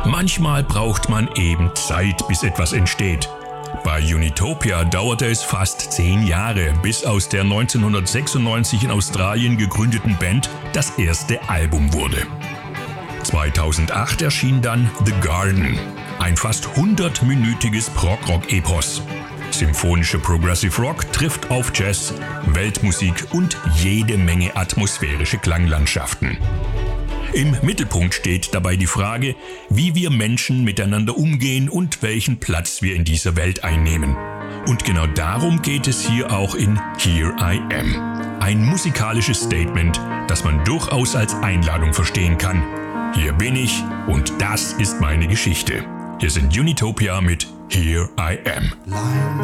Manchmal braucht man eben Zeit, bis etwas entsteht. Bei Unitopia dauerte es fast 10 Jahre, bis aus der 1996 in Australien gegründeten Band das erste Album wurde. 2008 erschien dann The Garden, ein fast 100-minütiges Prog-Rock-Epos. Symphonische Progressive Rock trifft auf Jazz, Weltmusik und jede Menge atmosphärische Klanglandschaften. Im Mittelpunkt steht dabei die Frage, wie wir Menschen miteinander umgehen und welchen Platz wir in dieser Welt einnehmen. Und genau darum geht es hier auch in Here I Am. Ein musikalisches Statement, das man durchaus als Einladung verstehen kann. Hier bin ich und das ist meine Geschichte. Hier sind Unitopia mit Here I Am.